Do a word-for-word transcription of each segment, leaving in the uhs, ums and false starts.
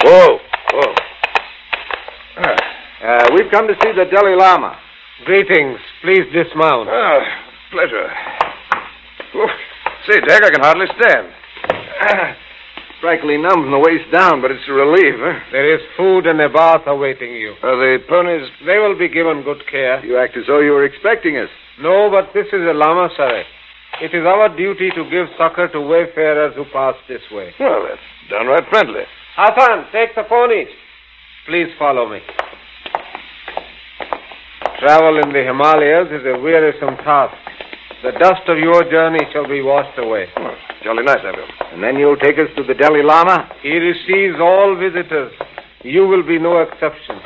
Whoa, whoa. Uh, we've come to see the Dalai Lama. Greetings. Please dismount. Ah, pleasure. Oof. Say, Jack, I can hardly stand. Uh, frightfully numb from the waist down, but it's a relief, huh? There is food and a bath awaiting you. Are the ponies... They will be given good care. You act as though you were expecting us. No, but this is a lama, sir. It is our duty to give succor to wayfarers who pass this way. Well, that's downright friendly. Hassan, take the ponies. Please follow me. Travel in the Himalayas is a wearisome task. The dust of your journey shall be washed away. Oh, jolly nice of you. And then you'll take us to the Dalai Lama? He receives all visitors. You will be no exception.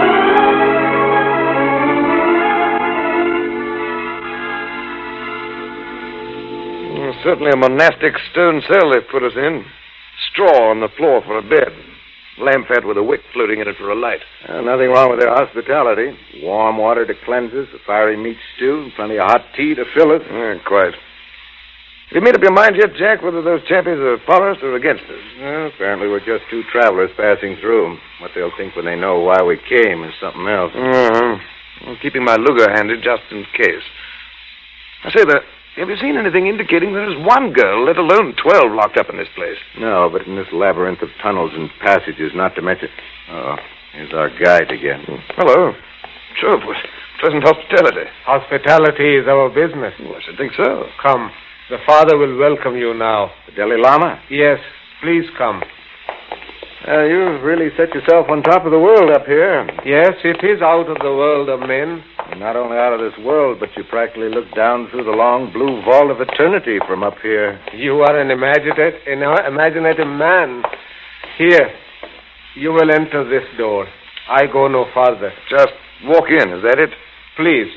Well, certainly a monastic stone cell they've put us in. Straw on the floor for a bed. Lamp fat with a wick floating in it for a light. Uh, nothing wrong with their hospitality. Warm water to cleanse us, a fiery meat stew, and plenty of hot tea to fill us. Yeah, quite. Have you made up your mind yet, Jack, whether those chappies are for us or against us? Well, apparently we're just two travelers passing through. What they'll think when they know why we came is something else. Uh-huh. I'm keeping my Luger handy just in case. I say, there, have you seen anything indicating there's one girl, let alone twelve, locked up in this place? No, but in this labyrinth of tunnels and passages, not to mention... Oh, here's our guide again. Hello. Sure, it was pleasant hospitality. Hospitality is our business. Well, I should think so. Come. The father will welcome you now. The Dalai Lama? Yes, please come. Uh, you've really set yourself on top of the world up here. Yes, it is out of the world of men. You're not only out of this world, but you practically look down through the long blue vault of eternity from up here. You are an imaginative, an imaginative man. Here, you will enter this door. I go no farther. Just walk in, is that it? Please.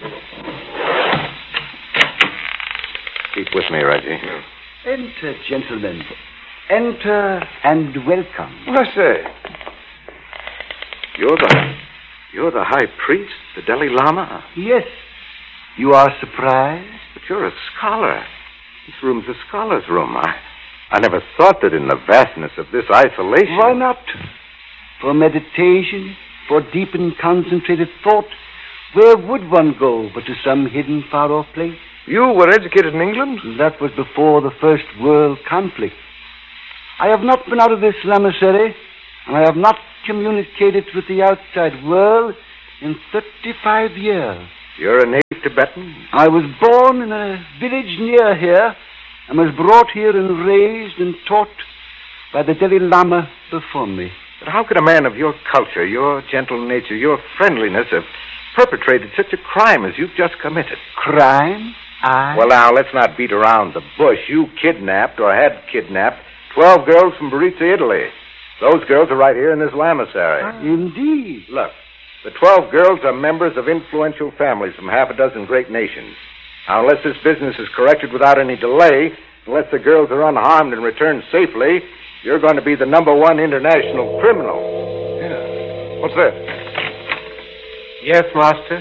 Keep with me, Reggie. Enter, gentlemen. Enter and welcome. What I say? You're the... You're the high priest, the Dalai Lama? Yes. You are surprised? But you're a scholar. This room's a scholar's room. I, I never thought that in the vastness of this isolation... Why not? For meditation, for deep and concentrated thought, where would one go but to some hidden far-off place? You were educated in England? That was before the First World Conflict. I have not been out of this lamasery, and I have not communicated with the outside world in thirty-five years. You're a native Tibetan? I was born in a village near here, and was brought here and raised and taught by the Dalai Lama before me. But how could a man of your culture, your gentle nature, your friendliness have perpetrated such a crime as you've just committed? Crime? I? Well, now, let's not beat around the bush. You kidnapped, or had kidnapped, twelve girls from Baritza, Italy. Those girls are right here in this lamasery. Ah, indeed. Look, the twelve girls are members of influential families from half a dozen great nations. Now, unless this business is corrected without any delay, unless the girls are unharmed and return safely, you're going to be the number one international criminal. Yeah. What's that? Yes, master.